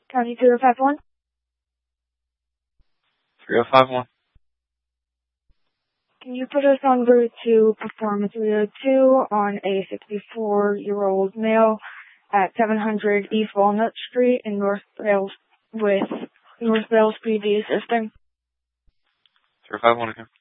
County 3051. 3051. Can you put us en route to perform 302 on a 64-year-old male at 700 East Walnut Street in North Wales with North Wales PD assisting? 3051 again.